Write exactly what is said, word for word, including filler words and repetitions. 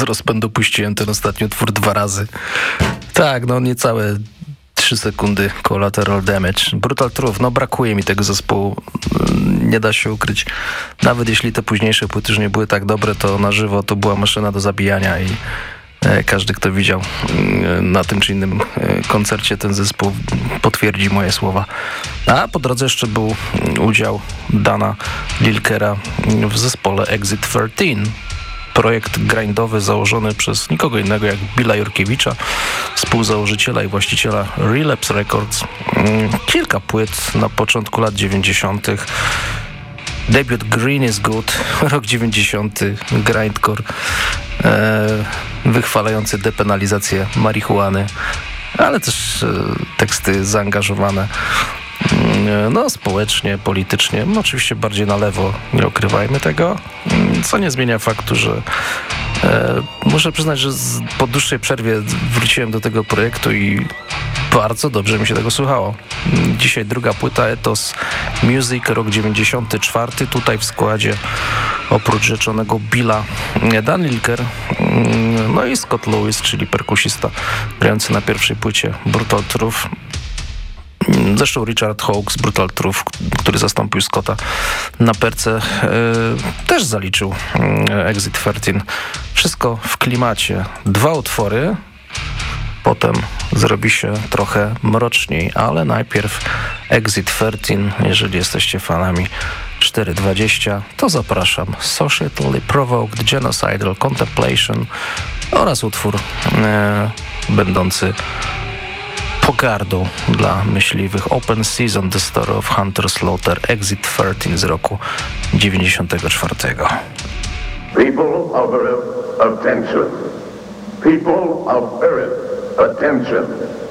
z rozpędu puściłem ten ostatni utwór dwa razy. Tak, no niecałe trzy sekundy Collateral Damage. Brutal Truth, no brakuje mi tego zespołu. Nie da się ukryć. Nawet jeśli te późniejsze płyty już nie były tak dobre, to na żywo to była maszyna do zabijania i każdy, kto widział na tym czy innym koncercie ten zespół, potwierdzi moje słowa. A po drodze jeszcze był udział Dana Lilkera w zespole Exit trzynaście. Projekt grindowy założony przez nikogo innego jak Billa Jurkiewicza, współzałożyciela i właściciela Relapse Records. Kilka płyt na początku lat dziewięćdziesiątych. Debiut Green is Good, rok dziewięćdziesiąty, grindcore, e, wychwalający depenalizację marihuany, ale też e, teksty zaangażowane e, no społecznie, politycznie, no, oczywiście bardziej na lewo, nie ukrywajmy tego, co nie zmienia faktu, że e, muszę przyznać, że z, po dłuższej przerwie wróciłem do tego projektu i bardzo dobrze mi się tego słuchało. Dzisiaj druga płyta Ethos Music, rok dziewięćdziesiąty czwarty. Tutaj w składzie oprócz rzeczonego Billa Dan Lilker, no i Scott Lewis, czyli perkusista grający na pierwszej płycie Brutal Truth. Zresztą Richard Hawkes, Brutal Truth, który zastąpił Scotta na perce, yy, też zaliczył yy, Exit trzynaście. Wszystko w klimacie. Dwa utwory. Potem zrobi się trochę mroczniej, ale najpierw Exit trzynaście, jeżeli jesteście fanami cztery dwadzieścia, to zapraszam. Societally Provoked Genocidal Contemplation oraz utwór e, będący pogardą dla myśliwych Open Season, The Story of Hunter Slaughter, Exit trzynaście z roku dziewięćdziesiątego czwartego. People of Earth, attention. People of Earth, attention.